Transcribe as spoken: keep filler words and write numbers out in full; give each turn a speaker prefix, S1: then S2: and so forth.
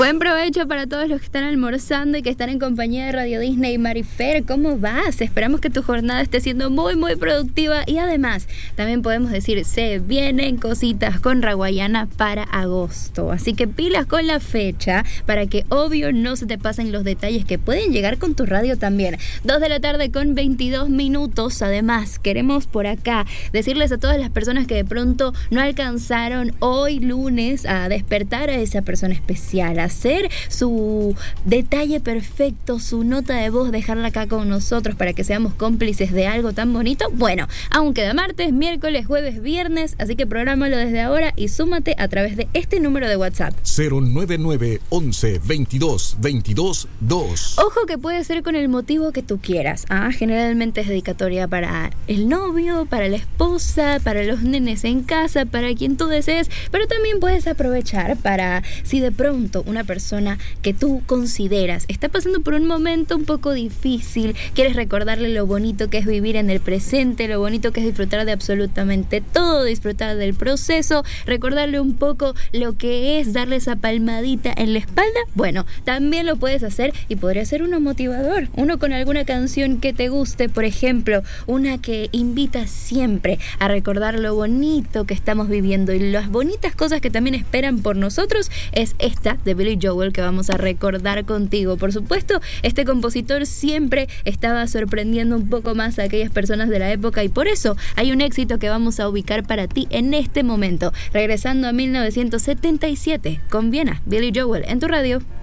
S1: Buen provecho para todos los que están almorzando y que están en compañía de Radio Disney. Marifer, ¿cómo vas? Esperamos que tu jornada esté siendo muy, muy productiva y además también podemos decir, se vienen cositas con Raguayana para agosto. Así que pilas con la fecha para que obvio no se te pasen los detalles que pueden llegar con tu radio también. Dos de la tarde con veintidós minutos. Además, queremos por acá decirles a todas las personas que de pronto no alcanzaron hoy lunes a despertar a esa persona especial, a hacer su detalle perfecto, su nota de voz, dejarla acá con nosotros para que seamos cómplices de algo tan bonito. Bueno, aún queda martes, miércoles, jueves, viernes, así que prográmalo desde ahora y súmate a través de este número de WhatsApp.
S2: cero nueve nueve once veintidós veintidós dos.
S1: Ojo que puede ser con el motivo que tú quieras. Ah, generalmente es dedicatoria para el novio, para la esposa, para los nenes en casa, para quien tú desees, pero también puedes aprovechar para, si de pronto una persona que tú consideras está pasando por un momento un poco difícil, quieres recordarle lo bonito que es vivir en el presente, lo bonito que es disfrutar de absolutamente todo, disfrutar del proceso, recordarle un poco lo que es darle esa palmadita en la espalda. Bueno, también lo puedes hacer y podría ser uno motivador, uno con alguna canción que te guste, por ejemplo, una que invita siempre a recordar lo bonito que estamos viviendo y las bonitas cosas que también esperan por nosotros. Es esta de Billy Joel que vamos a recordar contigo. Por supuesto, este compositor siempre estaba sorprendiendo un poco más a aquellas personas de la época y por eso hay un éxito que vamos a ubicar para ti en este momento. Regresando a mil novecientos setenta y siete con Viena, Billy Joel en tu radio.